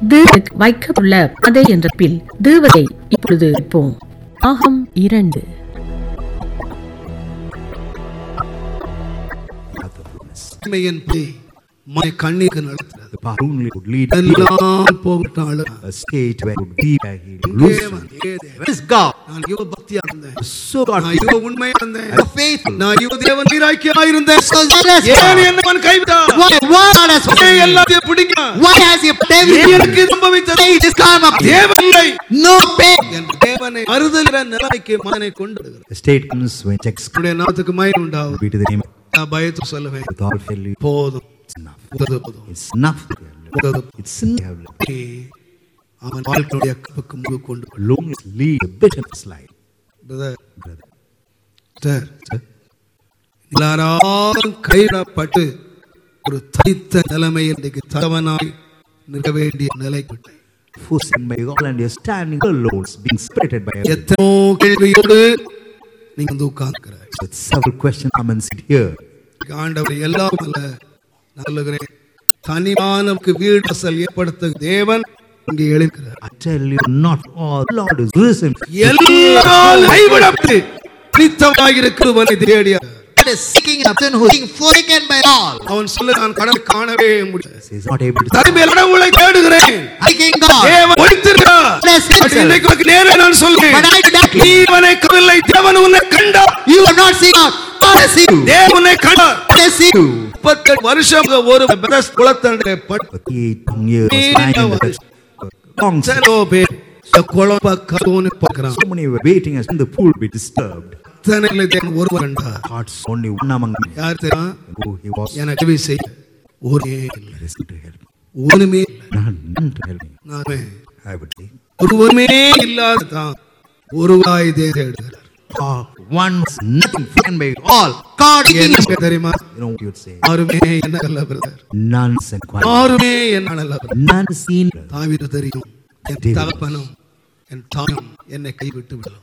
தேவனுக்கு வைக்கப்பட்டுள்ள பாதை என்ற பில் தேவதை இப்பொழுது இருப்போம். ஆகம் 2. கண்ணீருக்கு நடத்துறது only would lead எல்லாம் போகட்டால a state where would be where he lose his God. நான் யுவ பக்தியா இருந்தேன், So God நான் யுவ உண்மையா இருந்தேன், faithful. நான் யுவ தேவன் நீராக்கியா இருந்தேன். So jealous. ஏன் என்னை அவன் கைவிட்டான்? Why God has ஏன் எல்லாத்தையும் பிடிங்க? Why has he put எனக்கு சம்பவித்தது this time of தேவன் இல்லை, no pain? என் தேவனை அறுதலிற நிலைக்கு மகனை கொண்டு வருகிறார். The state comes when checks உடைய நாமத்துக்கு மகிமை உண்டாகும். be to the name நான் பயத்து சொல்லுவேன், with all failure. போதும் It's enough. போதும் It's enough. போதும். It's enough. அவன் வாழ்க்கையுடைய கப்புக்கு முழு கொண்டு Long lead a bitterness life. brother Sir. எல்லாரும் கைவிடப்பட்டு ஒரு தனித்த நிலைமை இன்றைக்கு தலைவனாய் நிற்க வேண்டிய நிலைப்பட்டேன். Forsaken by all and you're standing alone, being separated by everyone. எத்தனோ கேள்வியோடு நீங்க வந்து உட்கார்ந்துக்கிறாய். With several questions come and sit here. ஆண்டவர் எல்லாம் அல்ல, நான் சொல்லுகிறேன், தனிமானவுக்கு வீடு வாசல் ஏற்படுத்த தேவன் இங்கே எழுக்கிறார். I tell you, not all. Lord is risen. எல்லாரும் கைவிடப்பட்டு தனித்தமாய் இருக்கிறவனை தேடிய God is seeking a person who is being forsaken by all. அவன் சொல்ல, நான் கடவுளை காணவே முடியாது, He is not able to தனிமையில் கடவுளை தேடுகிறேன். seeking God. தேவன் ஒளித்திருக்கிறார். Bless himself. இன்னைக்கு உனக்கு நேரே நான் சொல்கிறேன், But I did நீ அவனை காணவில்லை, தேவன் உன்னை கண்டார். You are not seeing God. God has seen you. தேவன் உன்னை கண்டார். God has seen you. 38 வருஷம் ஒரு பிரதர்ஸ் குளத்தண்டை பட்டு 38 years lying in the bed. Long எத்தனோ பேர் இந்த குழப்ப கதோன்னு பார்க்கிறான். so many were waiting as in the pool be disturbed. எத்தனை தேவன் ஒருவர் கண்டார். God's only one among them. யார் தெரியுமா? Who he was. எனக்கு உதவி செய்ய ஒரே இல்லை, There is none to help me. ஒண்ணுமே இல்லை. None to help me. நாமே I would say. ஒருவருமே இல்லாததான் ஒருவராய் தேடுகிறார். One was nothing forsaken by all. God is என்ன seeking you. தெரியுமா? You know what you would say. யாருமே என்ன அல்ல பிரதர், None sent quiet. யாருமே என்ன அல்ல பிரதர். None seen. தாவீது தெரியும், என் தகப்பனும் என் தாயும் என்னை கைவிட்டு விடலாம்.